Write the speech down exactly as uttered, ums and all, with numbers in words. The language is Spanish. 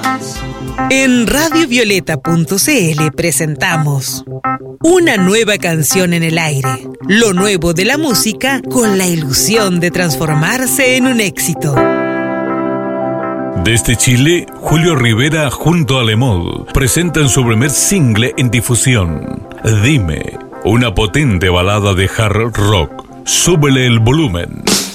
En radio violeta punto c l presentamos una nueva canción en el aire, lo nuevo de la música con la ilusión de transformarse en un éxito. Desde Chile, Julio Rivera junto a Lemol presentan su primer single en difusión, Dime, una potente balada de hard rock. Súbele el volumen.